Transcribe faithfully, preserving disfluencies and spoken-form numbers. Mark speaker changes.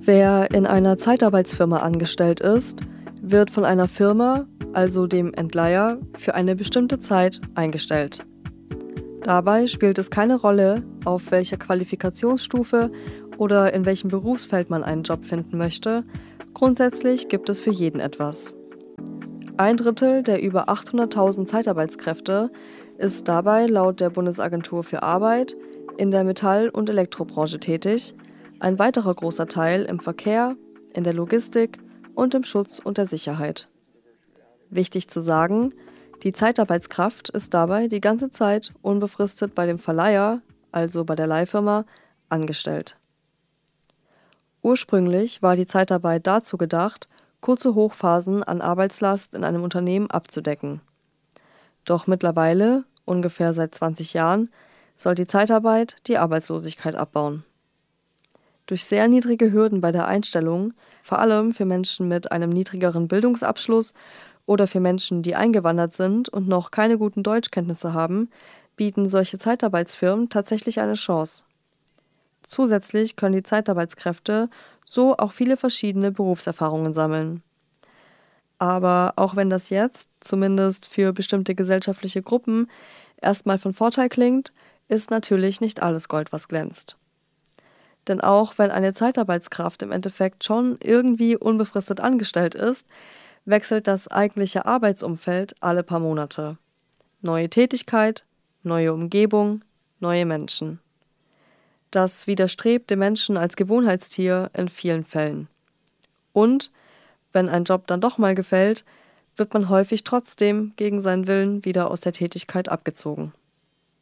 Speaker 1: Wer in einer Zeitarbeitsfirma angestellt ist, wird von einer Firma, also dem Entleiher, für eine bestimmte Zeit eingestellt. Dabei spielt es keine Rolle, auf welcher Qualifikationsstufe oder in welchem Berufsfeld man einen Job finden möchte. Grundsätzlich gibt es für jeden etwas. Ein Drittel der über achthunderttausend Zeitarbeitskräfte ist dabei laut der Bundesagentur für Arbeit in der Metall- und Elektrobranche tätig, ein weiterer großer Teil im Verkehr, in der Logistik und im Schutz und der Sicherheit. Wichtig zu sagen, die Zeitarbeitskraft ist dabei die ganze Zeit unbefristet bei dem Verleiher, also bei der Leihfirma, angestellt. Ursprünglich war die Zeitarbeit dazu gedacht, kurze Hochphasen an Arbeitslast in einem Unternehmen abzudecken. Doch mittlerweile, ungefähr seit zwanzig Jahren, soll die Zeitarbeit die Arbeitslosigkeit abbauen. Durch sehr niedrige Hürden bei der Einstellung, vor allem für Menschen mit einem niedrigeren Bildungsabschluss oder für Menschen, die eingewandert sind und noch keine guten Deutschkenntnisse haben, bieten solche Zeitarbeitsfirmen tatsächlich eine Chance. Zusätzlich können die Zeitarbeitskräfte so auch viele verschiedene Berufserfahrungen sammeln. Aber auch wenn das jetzt, zumindest für bestimmte gesellschaftliche Gruppen, erstmal von Vorteil klingt, ist natürlich nicht alles Gold, was glänzt. Denn auch wenn eine Zeitarbeitskraft im Endeffekt schon irgendwie unbefristet angestellt ist, wechselt das eigentliche Arbeitsumfeld alle paar Monate. Neue Tätigkeit, neue Umgebung, neue Menschen. Das widerstrebt dem Menschen als Gewohnheitstier in vielen Fällen. Und, wenn ein Job dann doch mal gefällt, wird man häufig trotzdem gegen seinen Willen wieder aus der Tätigkeit abgezogen.